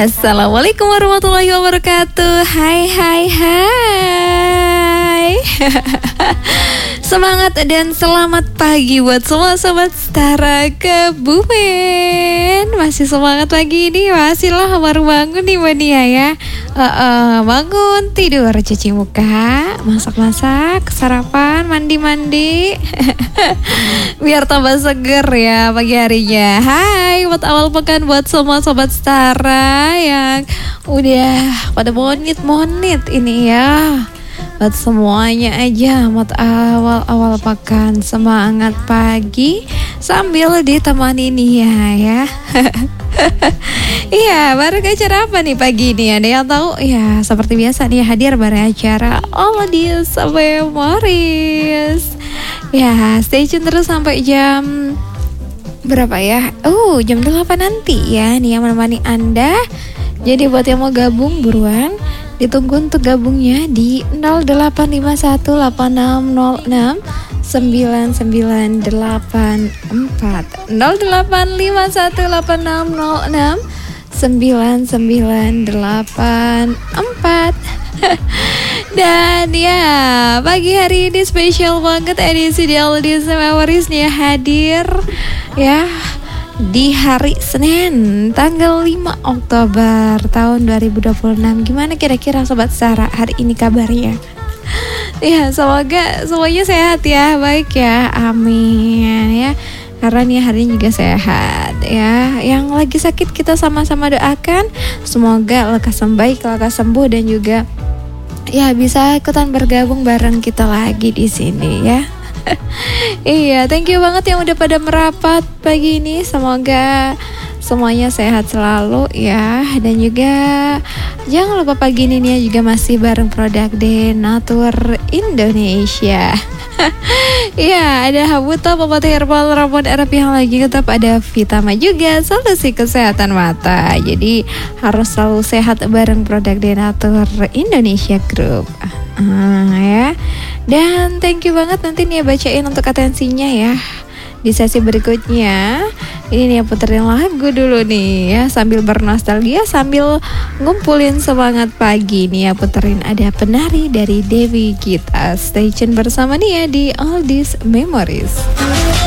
Assalamualaikum warahmatullahi wabarakatuh. Hai hai hai. Semangat dan selamat pagi buat semua sobat Setara Kebumen. Masih semangat pagi ini, masih lah baru bangun nih Mbak Nia ya. Bangun, tidur, cuci muka, masak-masak, sarapan, mandi-mandi. Biar tambah seger ya pagi harinya. Hai, buat awal pekan buat semua sobat Setara yang udah pada monit-monit ini ya. Buat semuanya aja, buat awal-awal pekan semangat pagi sambil ditemani Nia ya. Iya, baru ke acara apa nih pagi ini? Ada yang tahu? Ya, seperti biasa nih hadir pada acara All This Memories. Ya, stay tune terus sampai jam berapa ya? Jam 8 nanti ya. Nia menemani Anda. Jadi buat yang mau gabung buruan, ditunggu untuk gabungnya di 0851869984 0851869984. Dan ya, pagi hari ini spesial banget edisi di All This Memories nih hadir ya di hari Senin tanggal 5 Oktober tahun 2026. Gimana kira-kira sobat Setara hari ini kabarnya? Ya, semoga semuanya sehat ya, baik ya, amin ya. Karena nih hari ini juga sehat ya. Yang lagi sakit kita sama-sama doakan semoga lekas membaik, lekas sembuh, dan juga ya bisa ikutan bergabung bareng kita lagi di sini ya. Iya, thank you banget yang udah pada merapat pagi ini. Semoga semuanya sehat selalu ya. Dan juga jangan lupa pagi ini Nia juga masih bareng produk Denatur Indonesia. Iya, ada Habuta, pemutih herbal, ramuan Arab yang lagi tetap ada Vitama juga, solusi kesehatan mata. Jadi harus selalu sehat bareng produk Denatur Indonesia Group. Ya. Dan thank you banget, nanti Nia bacain untuk atensinya ya di sesi berikutnya. Ini Nia puterin lagu dulu nih ya, sambil bernostalgia, sambil ngumpulin semangat pagi. Nia puterin ada Penari dari Dewi Gita. Stay tune bersama Nia di All This Memories.